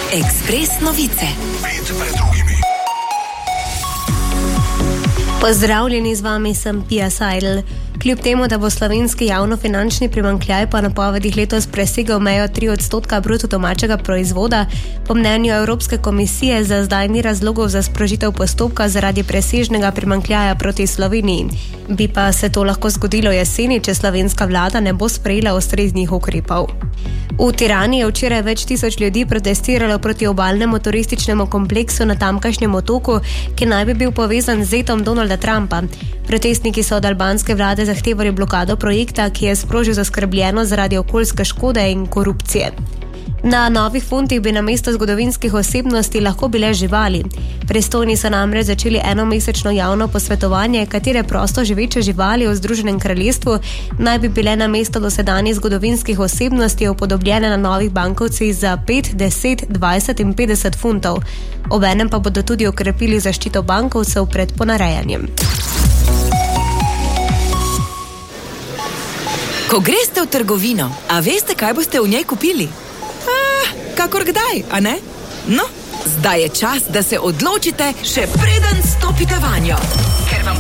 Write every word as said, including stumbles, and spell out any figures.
Ekspres novice. Pozdravljeni, z vami sem Pia Seidel. Kljub temu, da bo slovenski javnofinančni primanjkljaj po napovedih letos presegel mejo tri odstotka bruto domačega proizvoda, po mnenju Evropske komisije za zdaj ni razlogov za sprožitev postopka zaradi presežnega primanjkljaja proti Sloveniji. Bi pa se to lahko zgodilo jeseni, če slovenska vlada ne bo sprejela ustreznih ukrepov. V Tirani je včeraj več tisoč ljudi protestiralo proti obalnemu turističnemu kompleksu na tamkajšnjem otoku, ki naj bi bil povezan z zetom Donalda Trumpa. Protestniki so od albanske vlade zahtevali blokado projekta, ki je sprožil zaskrbljenost zaradi okoljske škode in korupcije. Na novih funtih bi namesto zgodovinskih osebnosti lahko bile živali. Pristojni so namreč začeli enomesečno javno posvetovanje, katere prosto živeče živali v Združenem kraljestvu naj bi bile namesto dosedanjih zgodovinskih osebnosti upodobljene na novih bankovcih za pet, deset, dvajset in petdeset funtov. Obenem pa bodo tudi okrepili zaščito bankovcev pred ponarejanjem. Ko greste v trgovino, a veste, kaj boste v njej kupili? Ah, kakor kdaj, a ne? No, zdaj je čas, da se odločite, še preden stopite vanjo. Ker vam